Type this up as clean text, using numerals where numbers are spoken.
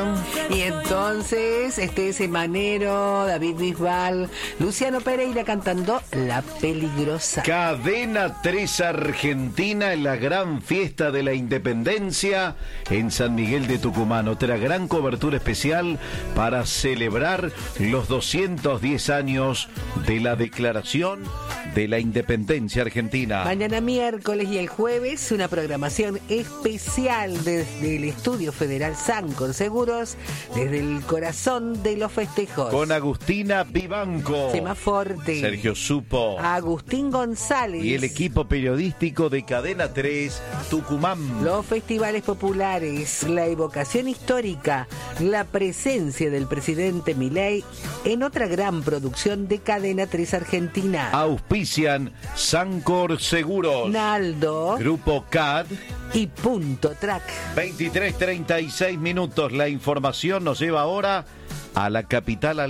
Y entonces, Semanero, David Bisbal, Luciano Pereira cantando La Peligrosa. Cadena 3 Argentina en la gran fiesta de la independencia en San Miguel de Tucumán. Otra gran cobertura especial para celebrar los 210 años de la Declaración de la Independencia Argentina. Mañana miércoles y el jueves una programación especial desde el Estudio Federal Sancor Seguros, desde el corazón de los festejos. Con Agustina Vivanco, Semaforte, Sergio Supo, Agustín González y el equipo periodístico de Cadena 3 Tucumán. Los festivales populares, la evocación histórica, la presencia del presidente Milei en otra gran producción de Cadena 3 Argentina. Auspician Sancor Seguros, Naldo, Grupo CAD y Punto Track. 23:36 minutos. La información nos lleva ahora a la capital.